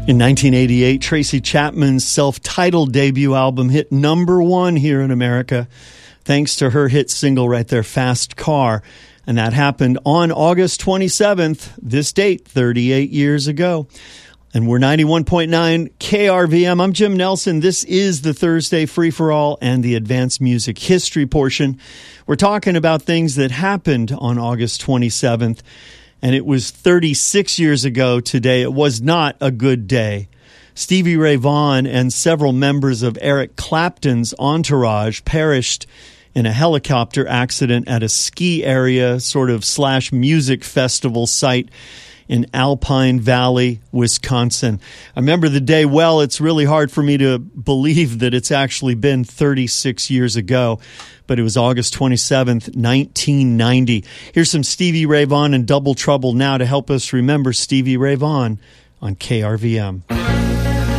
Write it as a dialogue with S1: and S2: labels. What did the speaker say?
S1: In 1988, Tracy Chapman's self-titled debut album hit #1 here in America, thanks to her hit single right there, Fast Car. And that happened on August 27th, this date, 38 years ago. And we're 91.9 KRVM. I'm Jim Nelson. This is the Thursday Free-for-All and the Advanced Music History portion. We're talking about things that happened on August 27th. And it was 36 years ago today. It was not a good day. Stevie Ray Vaughan and several members of Eric Clapton's entourage perished in a helicopter accident at a ski area, sort of / music festival site in Alpine Valley, Wisconsin. I remember the day well. It's really hard for me to believe that it's actually been 36 years ago. But it was August 27th, 1990. Here's some Stevie Ray Vaughan and Double Trouble now to help us remember Stevie Ray Vaughan on KRVM.